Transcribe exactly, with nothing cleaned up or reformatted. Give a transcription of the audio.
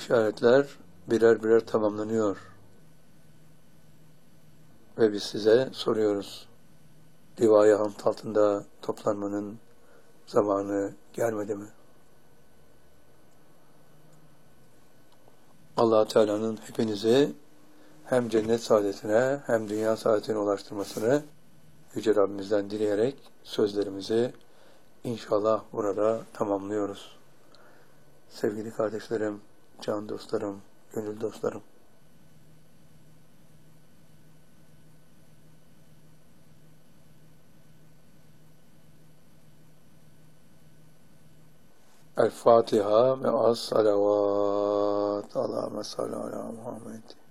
işaretler birer birer tamamlanıyor. Ve biz size soruyoruz. Divaya hamd altında toplanmanın zamanı gelmedi mi? Allah-u Teala'nın hepinizi hem cennet saadetine hem dünya saadetine ulaştırmasını Yüce Rabbimizden dileyerek sözlerimizi inşallah burada tamamlıyoruz. Sevgili kardeşlerim, can dostlarım, gönül dostlarım. El Fatiha ve as salavat. Allahümme salli ala Muhammed.